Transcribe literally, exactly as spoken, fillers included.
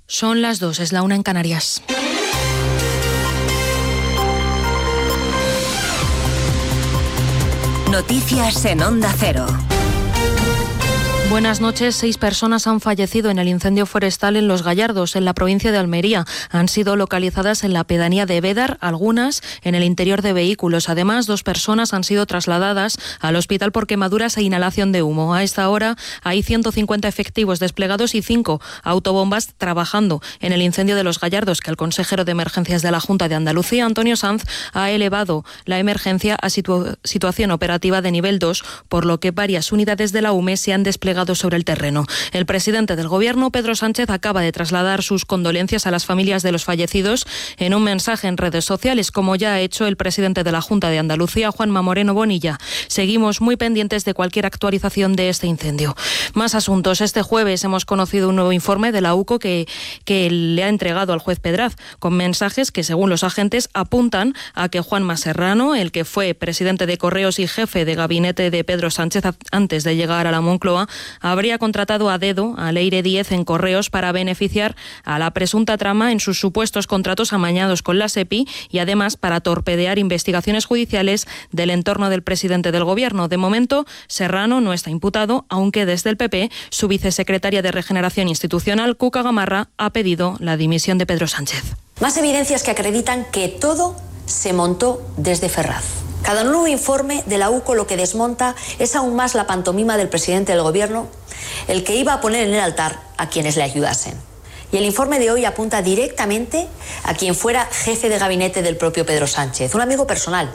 Son las dos, es la una en Canarias. Noticias en Onda Cero. Buenas noches. Seis personas han fallecido en el incendio forestal en Los Gallardos, en la provincia de Almería. Han sido localizadas en la pedanía de Bédar, algunas en el interior de vehículos. Además, dos personas han sido trasladadas al hospital por quemaduras e inhalación de humo. A esta hora hay ciento cincuenta efectivos desplegados y cinco autobombas trabajando en el incendio de Los Gallardos, que el consejero de emergencias de la Junta de Andalucía, Antonio Sanz, ha elevado la emergencia a situ- situación operativa de nivel dos, por lo que varias unidades de la U M E se han desplegado sobre el terreno. El presidente del Gobierno, Pedro Sánchez, acaba de trasladar sus condolencias a las familias de los fallecidos en un mensaje en redes sociales, como ya ha hecho el presidente de la Junta de Andalucía, Juanma Moreno Bonilla. Seguimos muy pendientes de cualquier actualización de este incendio. Más asuntos. Este jueves hemos conocido un nuevo informe de la U C O que, que le ha entregado al juez Pedraz, con mensajes que, según los agentes, apuntan a que Juanma Serrano, el que fue presidente de Correos y jefe de gabinete de Pedro Sánchez antes de llegar a la Moncloa, habría contratado a dedo a Leire Díez en Correos para beneficiar a la presunta trama en sus supuestos contratos amañados con la SEPI y además para torpedear investigaciones judiciales del entorno del presidente del Gobierno. De momento, Serrano no está imputado, aunque desde el P P su vicesecretaria de Regeneración Institucional, Cuca Gamarra, ha pedido la dimisión de Pedro Sánchez. Más evidencias que acreditan que todo se montó desde Ferraz. Cada nuevo informe de la U C O lo que desmonta es aún más la pantomima del presidente del Gobierno, el que iba a poner en el altar a quienes le ayudasen. Y el informe de hoy apunta directamente a quien fuera jefe de gabinete del propio Pedro Sánchez, un amigo personal,